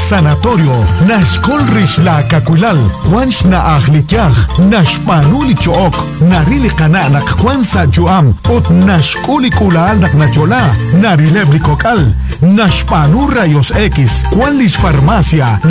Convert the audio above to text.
sanatorio, nashkol rishla kakulal, kwanch na akhlityach, nashpanu lichook, narili kana nakwansa juam, ot nashkuli kulal naknachola, narilebli kokal, nashpanu rayos X, kwan farmacia.